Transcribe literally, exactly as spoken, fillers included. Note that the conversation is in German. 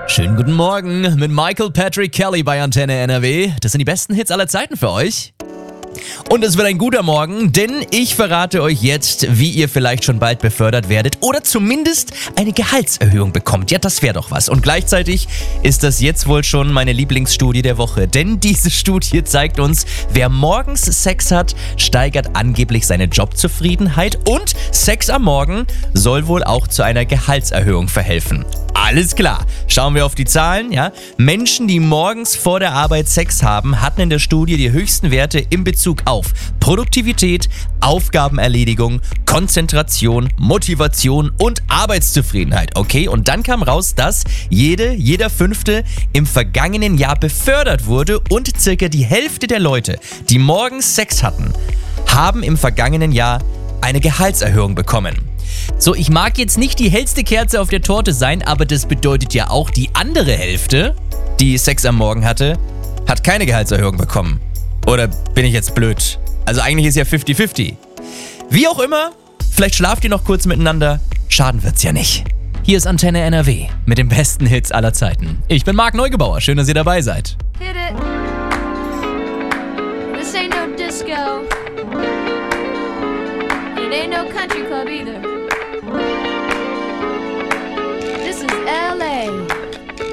Schönen guten Morgen mit Michael Patrick Kelly bei Antenne N R W. Das sind die besten Hits aller Zeiten für euch. Und es wird ein guter Morgen, denn ich verrate euch jetzt, wie ihr vielleicht schon bald befördert werdet oder zumindest eine Gehaltserhöhung bekommt. Ja, das wäre doch was. Und gleichzeitig ist das jetzt wohl schon meine Lieblingsstudie der Woche, denn diese Studie zeigt uns, wer morgens Sex hat, steigert angeblich seine Jobzufriedenheit und Sex am Morgen soll wohl auch zu einer Gehaltserhöhung verhelfen. Alles klar. Schauen wir auf die Zahlen, ja. Menschen, die morgens vor der Arbeit Sex haben, hatten in der Studie die höchsten Werte in Bezug auf Produktivität, Aufgabenerledigung, Konzentration, Motivation und Arbeitszufriedenheit. Okay, und dann kam raus, dass jede, jeder Fünfte im vergangenen Jahr befördert wurde und circa die Hälfte der Leute, die morgens Sex hatten, haben im vergangenen Jahr eine Gehaltserhöhung bekommen. So, ich mag jetzt nicht die hellste Kerze auf der Torte sein, aber das bedeutet ja auch, die andere Hälfte, die Sex am Morgen hatte, hat keine Gehaltserhöhung bekommen. Oder bin ich jetzt blöd? Also eigentlich ist ja fifty fifty. Wie auch immer, vielleicht schlaft ihr noch kurz miteinander, schaden wird's ja nicht. Hier ist Antenne N R W mit den besten Hits aller Zeiten. Ich bin Marc Neugebauer, schön, dass ihr dabei seid. Hit it. This ain't no disco. It ain't no country club either.